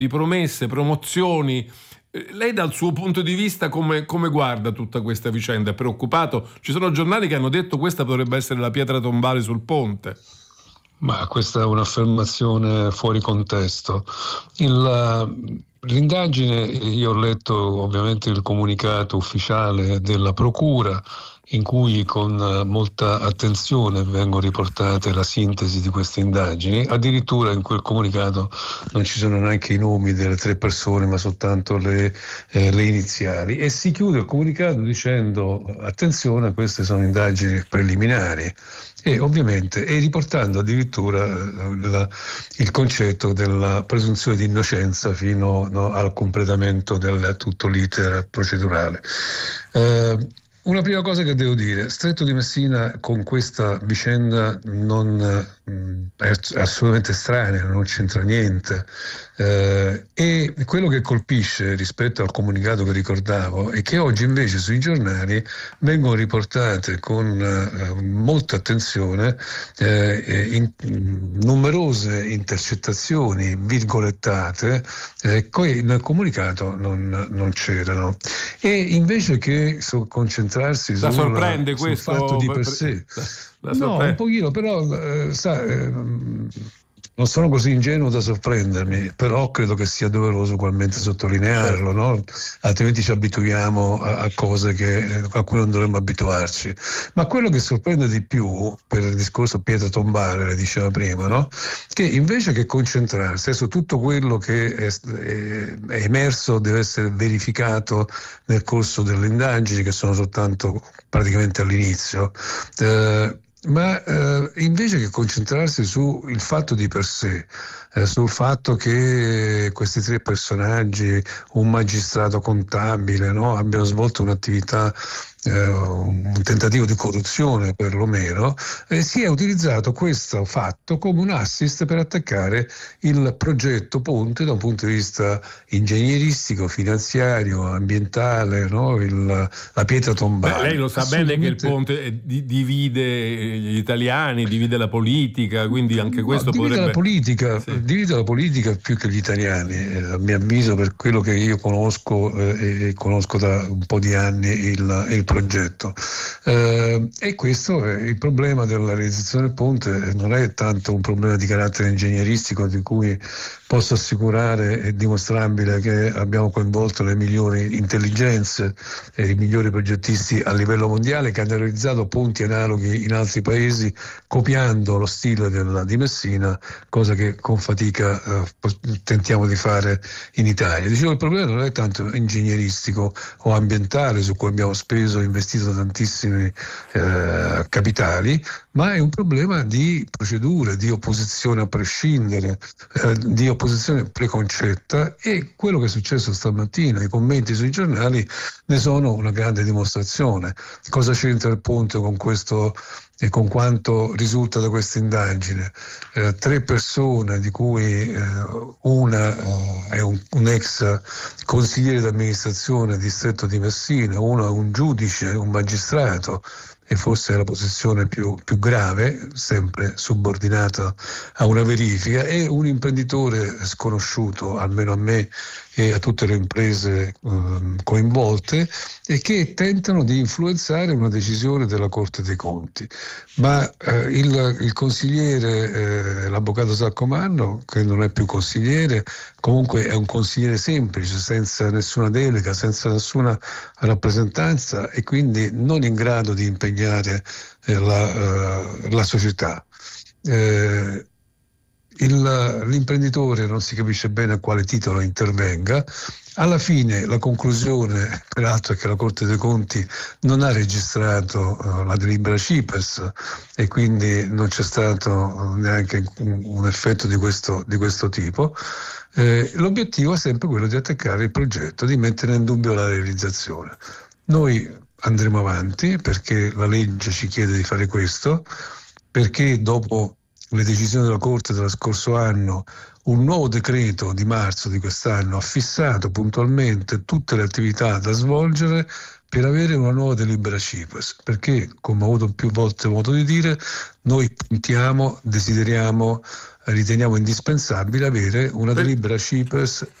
di promesse, promozioni. Lei dal suo punto di vista come guarda tutta questa vicenda? È preoccupato? Ci sono giornali che hanno detto questa potrebbe essere la pietra tombale sul ponte. Ma questa è un'affermazione fuori contesto. L'indagine, io ho letto ovviamente il comunicato ufficiale della Procura, in cui con molta attenzione vengono riportate la sintesi di queste indagini. Addirittura in quel comunicato non ci sono neanche i nomi delle 3 persone, ma soltanto le iniziali. E si chiude il comunicato dicendo: attenzione, queste sono indagini preliminari. E ovviamente, e riportando addirittura il concetto della presunzione di innocenza fino al completamento del tutto l'iter procedurale. Una prima cosa che devo dire: Stretto di Messina con questa vicenda è assolutamente estranea, non c'entra niente. E quello che colpisce rispetto al comunicato che ricordavo è che oggi invece sui giornali vengono riportate con molta attenzione numerose intercettazioni virgolettate che nel comunicato non c'erano, e invece che concentrarsi sul fatto di per sé. No, un pochino, però non sono così ingenuo da sorprendermi, però credo che sia doveroso ugualmente sottolinearlo, no? Altrimenti ci abituiamo a cose a cui non dovremmo abituarci. Ma quello che sorprende di più, per il discorso pietra tombale, le diceva prima, no? Che invece che concentrarsi su tutto quello che è emerso, deve essere verificato nel corso delle indagini, che sono soltanto praticamente all'inizio, ma invece che concentrarsi sul fatto di per sé, sul fatto che questi 3 personaggi, un magistrato contabile, no, abbiano svolto un'attività, un tentativo di corruzione perlomeno, si è utilizzato questo fatto come un assist per attaccare il progetto Ponte da un punto di vista ingegneristico, finanziario, ambientale, no? La pietra tombale. Lei lo sa bene che il Ponte divide gli italiani, divide la politica, quindi anche questo divide potrebbe... Divide la politica più che gli italiani, a mio avviso, per quello che io conosco e conosco da un po' di anni il progetto. E questo è il problema della realizzazione del ponte. Non è tanto un problema di carattere ingegneristico, di cui posso assicurare, è dimostrabile che abbiamo coinvolto le migliori intelligenze e i migliori progettisti a livello mondiale, che hanno realizzato ponti analoghi in altri paesi copiando lo stile di Messina, cosa che con fatica tentiamo di fare in Italia. Dicevo, il problema non è tanto ingegneristico o ambientale, su cui abbiamo speso e investito tantissimi capitali, ma è un problema di procedure, di opposizione a prescindere, di opposizione preconcetta, e quello che è successo stamattina, i commenti sui giornali ne sono una grande dimostrazione. Cosa c'entra il ponte con questo e con quanto risulta da questa indagine? 3 persone, di cui una è un ex consigliere d'amministrazione di Stretto di Messina, uno è un giudice, un magistrato, e forse è la posizione più grave, sempre subordinata a una verifica, e un imprenditore sconosciuto, almeno a me e a tutte le imprese coinvolte, e che tentano di influenzare una decisione della Corte dei Conti. Ma il consigliere, l'avvocato Saccomanno, che non è più consigliere, comunque è un consigliere semplice, senza nessuna delega, senza nessuna rappresentanza, e quindi non in grado di impegnare la società. L'imprenditore non si capisce bene a quale titolo intervenga. Alla fine la conclusione, peraltro, è che la Corte dei Conti non ha registrato la delibera CIPES, e quindi non c'è stato neanche un effetto di questo tipo. L'obiettivo è sempre quello di attaccare il progetto, di mettere in dubbio la realizzazione. Noi andremo avanti perché la legge ci chiede di fare questo, perché dopo le decisioni della Corte dello scorso anno, un nuovo decreto di marzo di quest'anno ha fissato puntualmente tutte le attività da svolgere per avere una nuova delibera CIPES, perché, come ho avuto più volte modo di dire, noi puntiamo, desideriamo riteniamo indispensabile avere una delibera CIPES